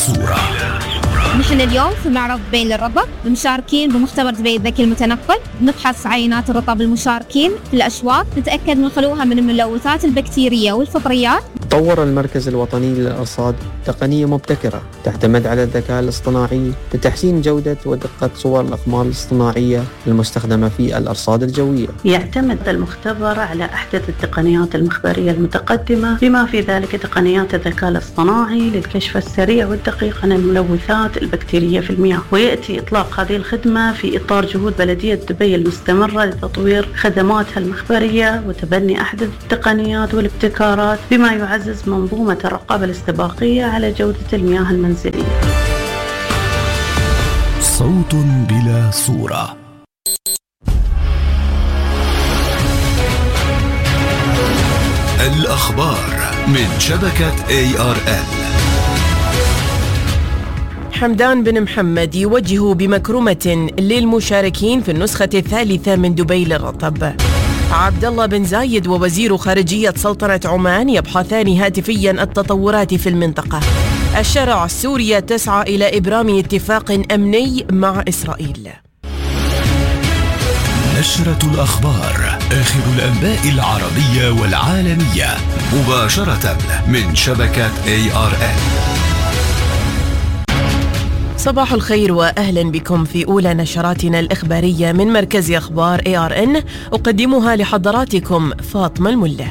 صورة. نحن اليوم في معرض دبي للرطب، مشاركين بمختبر دبي الذكي المتنقل. نفحص عينات الرطب المشاركين في الأشواط، نتأكد من خلوها من الملوثات البكتيرية والفطريات. طور المركز الوطني للأرصاد تقنية مبتكرة تعتمد على الذكاء الاصطناعي لتحسين جودة ودقة صور الأقمار الاصطناعية المستخدمة في الأرصاد الجوية. يعتمد المختبر على أحدث التقنيات المخبرية المتقدمة، بما في ذلك تقنيات الذكاء الاصطناعي للكشف السريع والدقيق عن الملوثات البكتيرية في المياه. ويأتي إطلاق هذه الخدمة في إطار جهود بلدية دبي المستمرة لتطوير خدماتها المخبرية وتبني أحدث التقنيات والابتكارات، بما يعزز منظومة الرقابة الاستباقية على جودة المياه المنزلية. صوت بلا صورة. الأخبار من شبكة ARN. حمدان بن محمد يوجه بمكرمة للمشاركين في النسخة الثالثة من دبي للرطب. عبد الله بن زايد ووزير خارجية سلطنة عمان يبحثان هاتفيا التطورات في المنطقة. الشارع السورية تسعى إلى إبرام اتفاق أمني مع إسرائيل. نشرة الأخبار، آخر الأنباء العربية والعالمية مباشرة من شبكة ARN. صباح الخير وأهلا بكم في أولى نشراتنا الإخبارية من مركز أخبار ARN، أقدمها لحضراتكم فاطمة الملة.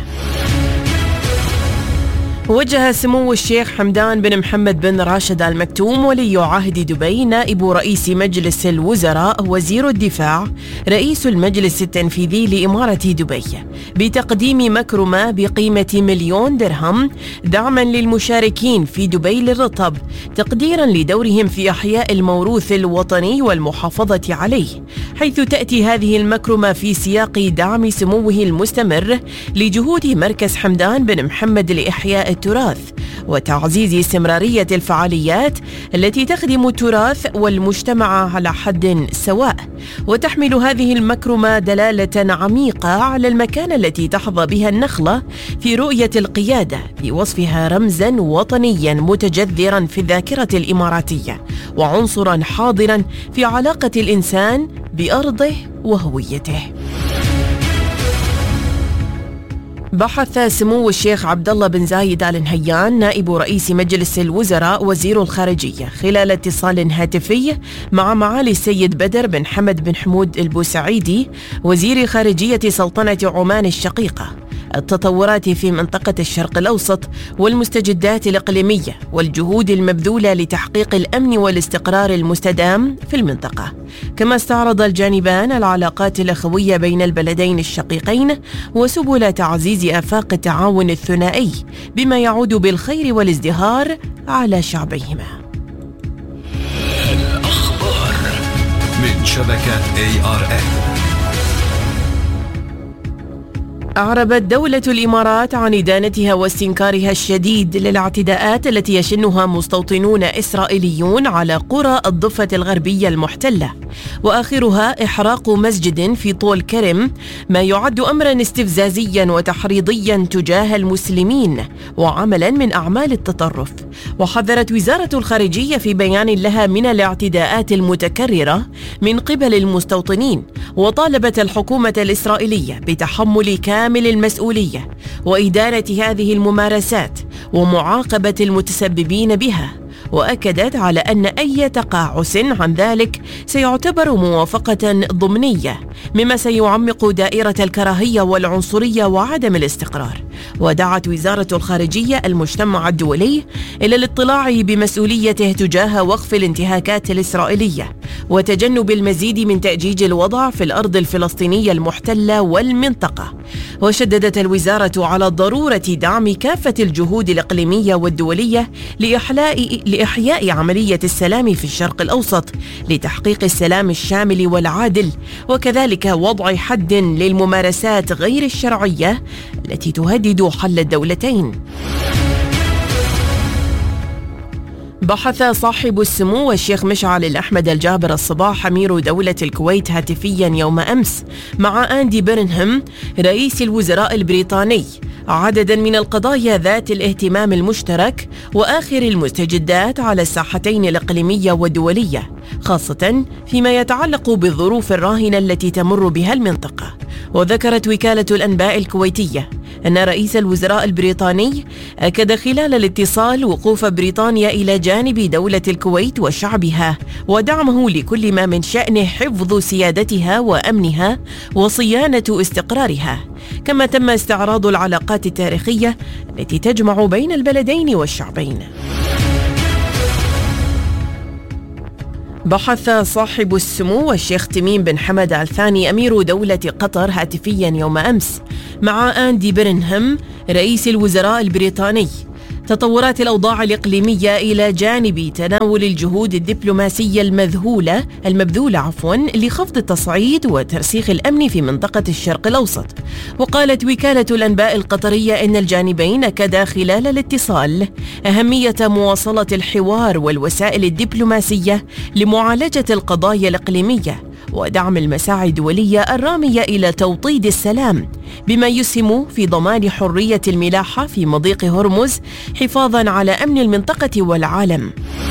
وجه سمو الشيخ حمدان بن محمد بن راشد آل مكتوم ولي عهد دبي نائب رئيس مجلس الوزراء وزير الدفاع رئيس المجلس التنفيذي لإمارة دبي بتقديم مكرمة بقيمة 1,000,000 درهم دعما للمشاركين في دبي للرطب، تقديرا لدورهم في إحياء الموروث الوطني والمحافظة عليه، حيث تأتي هذه المكرمة في سياق دعم سموه المستمر لجهود مركز حمدان بن محمد لإحياء التراث وتعزيز استمرارية الفعاليات التي تخدم التراث والمجتمع على حد سواء. وتحمل هذه المكرمة دلالة عميقة على المكانة التي تحظى بها النخلة في رؤية القيادة، بوصفها رمزا وطنيا متجذرا في الذاكرة الإماراتية وعنصرا حاضرا في علاقة الإنسان بأرضه وهويته. بحث سمو الشيخ عبد الله بن زايد آل نهيان نائب رئيس مجلس الوزراء وزير الخارجية خلال اتصال هاتفي مع معالي السيد بدر بن حمد بن حمود البوسعيدي وزير خارجية سلطنة عمان الشقيقة التطورات في منطقة الشرق الأوسط والمستجدات الإقليمية والجهود المبذولة لتحقيق الأمن والاستقرار المستدام في المنطقة. كما استعرض الجانبان العلاقات الأخوية بين البلدين الشقيقين وسبل تعزيز آفاق التعاون الثنائي بما يعود بالخير والازدهار على شعبيهما. الأخبار من شبكة ARN. أعربت دولة الإمارات عن إدانتها واستنكارها الشديد للاعتداءات التي يشنها مستوطنون إسرائيليون على قرى الضفة الغربية المحتلة، وآخرها إحراق مسجد في طول كرم، ما يعد أمرا استفزازيا وتحريضيا تجاه المسلمين وعملا من أعمال التطرف. وحذرت وزارة الخارجية في بيان لها من الاعتداءات المتكررة من قبل المستوطنين، وطالبت الحكومة الإسرائيلية بتحمل كامل المسؤولية وإدانة هذه الممارسات ومعاقبة المتسببين بها، وأكدت على أن أي تقاعس عن ذلك سيعتبر موافقة ضمنية، مما سيعمق دائرة الكراهية والعنصرية وعدم الاستقرار. ودعت وزارة الخارجية المجتمع الدولي إلى الاطلاع بمسؤوليته تجاه وقف الانتهاكات الإسرائيلية وتجنب المزيد من تأجيج الوضع في الأرض الفلسطينية المحتلة والمنطقة. وشددت الوزارة على ضرورة دعم كافة الجهود الإقليمية والدولية لإحياء عملية السلام في الشرق الأوسط لتحقيق السلام الشامل والعادل، وكذلك وضع حد للممارسات غير الشرعية التي تهدد حل الدولتين. بحث صاحب السمو الشيخ مشعل الأحمد الجابر الصباح أمير دولة الكويت هاتفيا يوم أمس مع أندي بيرنهام رئيس الوزراء البريطاني عددا من القضايا ذات الاهتمام المشترك وآخر المستجدات على الساحتين الإقليمية والدولية، خاصة فيما يتعلق بالظروف الراهنة التي تمر بها المنطقة. وذكرت وكالة الأنباء الكويتية أن رئيس الوزراء البريطاني أكد خلال الاتصال وقوف بريطانيا إلى جانب دولة الكويت وشعبها ودعمه لكل ما من شأنه حفظ سيادتها وأمنها وصيانة استقرارها، كما تم استعراض العلاقات التاريخية التي تجمع بين البلدين والشعبين. بحث صاحب السمو الشيخ تميم بن حمد آل ثاني أمير دولة قطر هاتفيا يوم أمس مع أندي بيرنهام رئيس الوزراء البريطاني تطورات الأوضاع الإقليمية إلى جانب تناول الجهود الدبلوماسية المبذولة لخفض التصعيد وترسيخ الأمن في منطقة الشرق الأوسط. وقالت وكالة الأنباء القطرية إن الجانبين أكدا خلال الاتصال أهمية مواصلة الحوار والوسائل الدبلوماسية لمعالجة القضايا الإقليمية ودعم المساعي الدولية الرامية إلى توطيد السلام، بما يسهم في ضمان حرية الملاحة في مضيق هرمز حفاظاً على أمن المنطقة والعالم.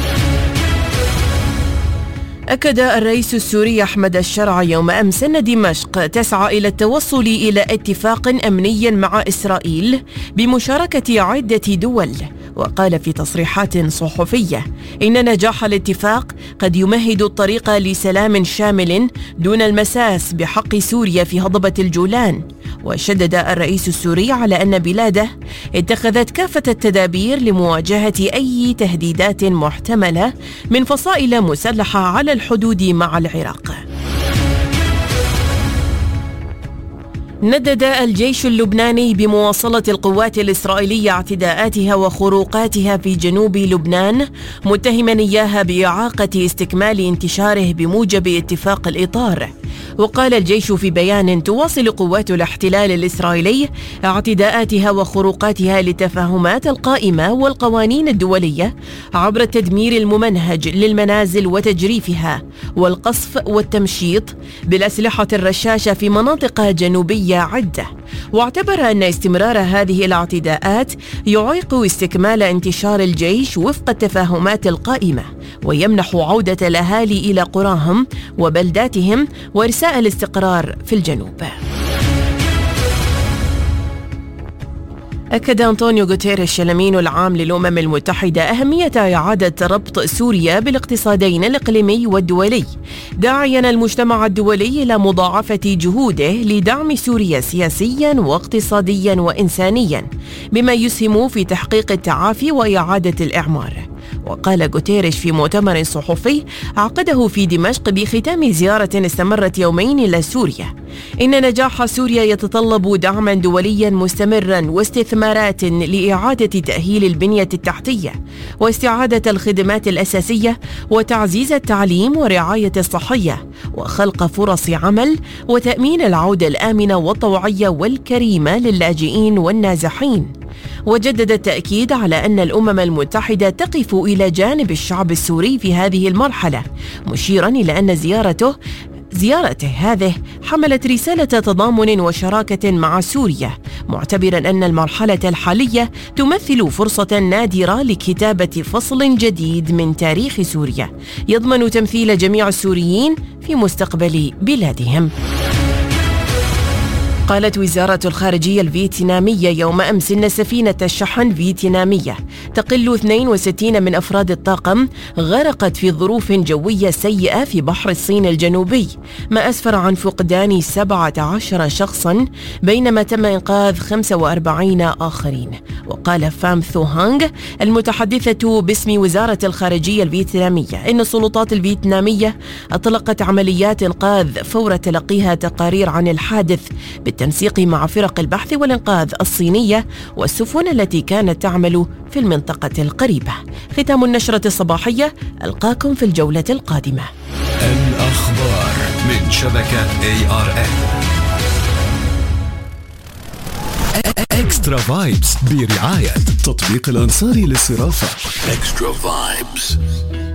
أكد الرئيس السوري أحمد الشرع يوم أمس أن دمشق تسعى إلى التوصل إلى اتفاق أمني مع إسرائيل بمشاركة عدة دول. وقال في تصريحات صحفية إن نجاح الاتفاق قد يمهد الطريق لسلام شامل دون المساس بحق سوريا في هضبة الجولان. وشدد الرئيس السوري على أن بلاده اتخذت كافة التدابير لمواجهة أي تهديدات محتملة من فصائل مسلحة على الحدود مع العراق. ندد الجيش اللبناني بمواصلة القوات الإسرائيلية اعتداءاتها وخروقاتها في جنوب لبنان، متهما إياها بإعاقة استكمال انتشاره بموجب اتفاق الإطار. وقال الجيش في بيان: تواصل قوات الاحتلال الإسرائيلي اعتداءاتها وخروقاتها للتفاهمات القائمة والقوانين الدولية عبر التدمير الممنهج للمنازل وتجريفها والقصف والتمشيط بالأسلحة الرشاشة في مناطق جنوبية عدة. واعتبر أن استمرار هذه الاعتداءات يعيق استكمال انتشار الجيش وفق التفاهمات القائمة، ويمنح عودة الأهالي إلى قراهم وبلداتهم وإرساء الاستقرار في الجنوب. أكد أنطونيو غوتيريش الأمين العام للأمم المتحدة أهمية إعادة ربط سوريا بالاقتصادين الإقليمي والدولي، داعياً المجتمع الدولي إلى مضاعفة جهوده لدعم سوريا سياسياً واقتصادياً وإنسانياً، بما يسهم في تحقيق التعافي وإعادة الإعمار. وقال غوتيريش في مؤتمر صحفي عقده في دمشق بختام زيارة استمرت يومين إلى سوريا: إن نجاح سوريا يتطلب دعما دوليا مستمرا واستثمارات لإعادة تأهيل البنية التحتية واستعادة الخدمات الأساسية وتعزيز التعليم ورعاية الصحية وخلق فرص عمل وتأمين العودة الآمنة والطوعية والكريمة للاجئين والنازحين. وجدد التأكيد على أن الأمم المتحدة تقف إلى جانب الشعب السوري في هذه المرحلة، مشيرا إلى أن زيارته هذه حملت رسالة تضامن وشراكة مع سوريا، معتبرا أن المرحلة الحالية تمثل فرصة نادرة لكتابة فصل جديد من تاريخ سوريا يضمن تمثيل جميع السوريين في مستقبل بلادهم. قالت وزارة الخارجية الفيتنامية يوم أمس إن سفينة الشحن فيتنامية تقل 62 من أفراد الطاقم غرقت في ظروف جوية سيئة في بحر الصين الجنوبي، ما أسفر عن فقدان 17 شخصاً بينما تم إنقاذ 45 آخرين. وقال فام ثو هانغ المتحدثة باسم وزارة الخارجية الفيتنامية إن السلطات الفيتنامية أطلقت عمليات إنقاذ فور تلقيها تقارير عن الحادث بالتنسيق مع فرق البحث والإنقاذ الصينية والسفن التي كانت تعمل في المنطقة القريبة. ختام النشرة الصباحية، ألقاكم في الجولة القادمة. الأخبار من شبكة ARN. اكسترا فايبس برعاية تطبيق الأنصاري للصرافة. اكسترا فايبس.